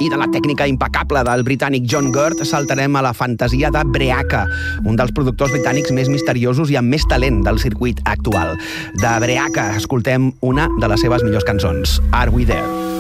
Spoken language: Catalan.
I de la tècnica impecable del britànic John Gurt saltarem a la fantasia de Breaka, un dels productors britànics més misteriosos i amb més talent del circuit actual. De Breaka escoltem una de les seves millors cançons, Are We There?